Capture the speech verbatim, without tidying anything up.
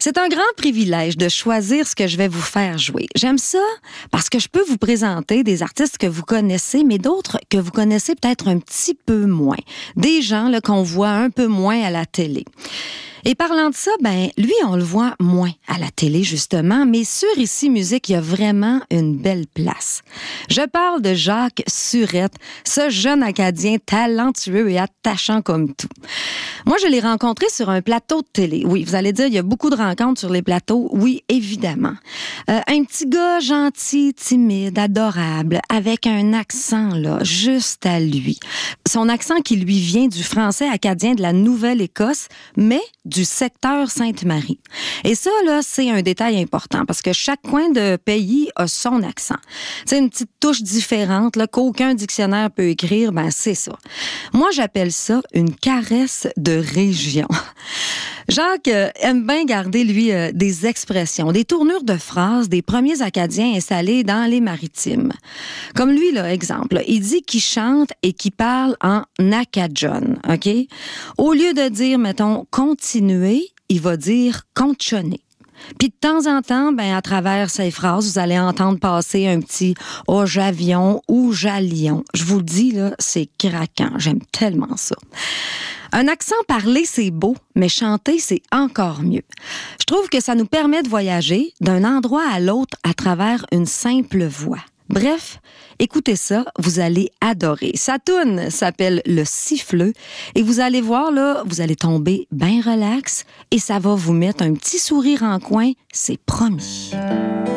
C'est un grand privilège de choisir ce que je vais vous faire jouer. J'aime ça parce que je peux vous présenter des artistes que vous connaissez, mais d'autres que vous connaissez peut-être un petit peu moins. Des gens là, qu'on voit un peu moins à la télé. Et parlant de ça, ben lui, on le voit moins à la télé, justement, mais sur Ici Musique, il y a vraiment une belle place. Je parle de Jacques Surette, ce jeune Acadien talentueux et attachant comme tout. Moi, je l'ai rencontré sur un plateau de télé. Oui, vous allez dire, il y a beaucoup de rencontres sur les plateaux. Oui, évidemment. Euh, un petit gars gentil, timide, adorable, avec un accent, là, juste à lui. Son accent qui lui vient du français acadien de la Nouvelle-Écosse, mais du secteur Sainte-Marie. Et ça, là, c'est un détail important parce que chaque coin de pays a son accent. C'est une petite touche différente là, qu'aucun dictionnaire peut écrire, ben c'est ça. Moi, j'appelle ça une caresse de région. Jacques euh, aime bien garder, lui, euh, des expressions, des tournures de phrases des premiers Acadiens installés dans les Maritimes. Comme lui, là, exemple, il dit qu'il chante et qu'il parle en acadjon, OK? Au lieu de dire, mettons, continuer, il va dire conchonner. Puis de temps en temps, ben à travers ces phrases, vous allez entendre passer un petit « oh, j'avion » ou « j'allion ». Je vous le dis, là, c'est craquant. J'aime tellement ça. Un accent parlé, c'est beau, mais chanter, c'est encore mieux. Je trouve que ça nous permet de voyager d'un endroit à l'autre à travers une simple voix. Bref, écoutez ça, vous allez adorer. Sa toune s'appelle Le Siffleux et vous allez voir, là, vous allez tomber bien relax et ça va vous mettre un petit sourire en coin, c'est promis.